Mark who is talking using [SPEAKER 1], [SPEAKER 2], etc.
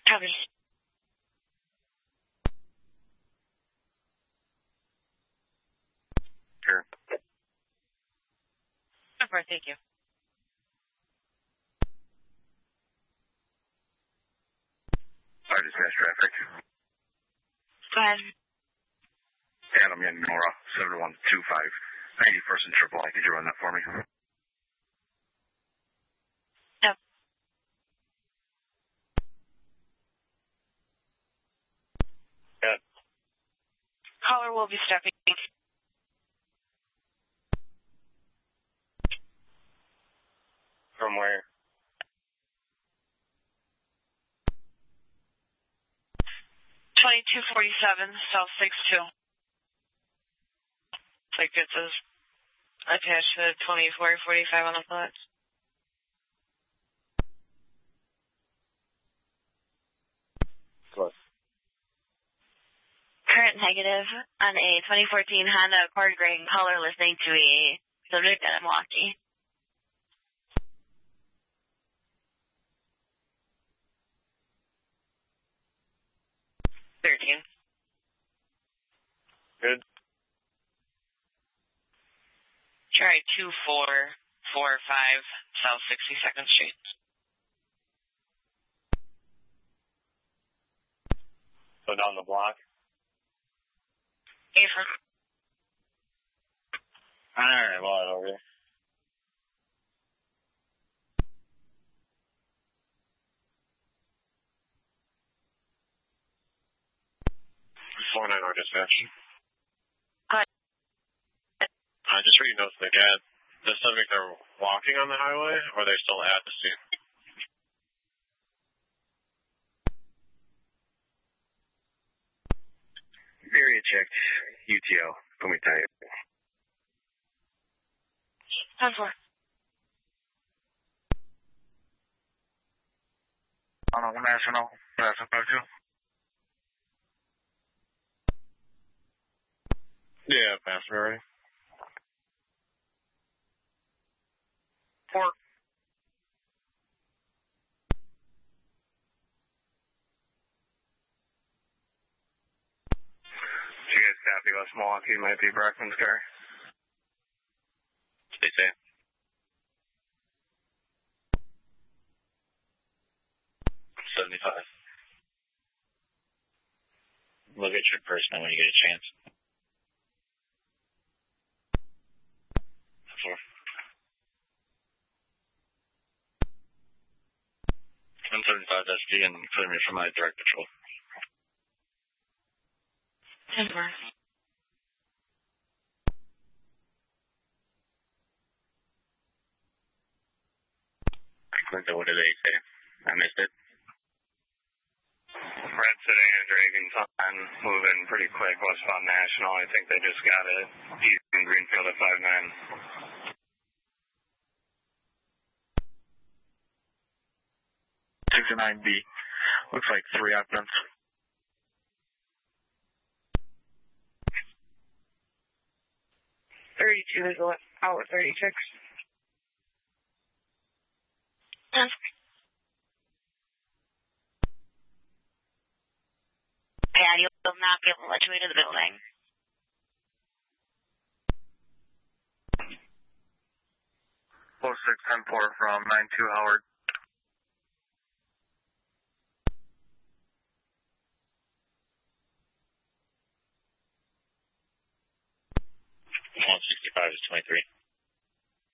[SPEAKER 1] Copy.
[SPEAKER 2] Sure.
[SPEAKER 1] Over, thank you.
[SPEAKER 2] Sorry, dispatch traffic.
[SPEAKER 1] Go ahead.
[SPEAKER 2] Adam in Nora, 7125, 91st and Triple I. Could you run that for me?
[SPEAKER 1] Yep.
[SPEAKER 2] Yeah.
[SPEAKER 1] Caller will be stepping.
[SPEAKER 2] From where?
[SPEAKER 1] 2247 South 62. Like it says attached to 2445 on the plot.
[SPEAKER 2] Close.
[SPEAKER 1] Current negative on a 2014 Honda Accord gray in color listening to a subject at Milwaukee.
[SPEAKER 2] Good.
[SPEAKER 1] Try 2445 South 62nd Street.
[SPEAKER 2] So down the block?
[SPEAKER 1] Affirm.
[SPEAKER 2] Alright, well, over there. 49 dispatch.
[SPEAKER 1] Hi.
[SPEAKER 2] Just reading notes they got. The subjects are walking on the highway, or they're still at the scene? Area checked. UTO. Let me tell you.
[SPEAKER 1] 10-4.
[SPEAKER 2] National. Yeah, passenger already. Port. Did you guys copy West Milwaukee? Might be Brockman's car. Stay safe. Look at your person when you get a chance. 4. 175 SD and clear me for my direct patrol.
[SPEAKER 1] 10-4.
[SPEAKER 2] Clinton, what did they say? I missed it. Red sedan dragging on, moving pretty quick westbound National. I think they just got it. East in Greenfield at 5-9. 69B. Looks like 3 occupants.
[SPEAKER 1] Is out with 36. Yeah, you'll not be able to let you into the building.
[SPEAKER 2] Close 610-4 from 92 Howard. 165 is 23.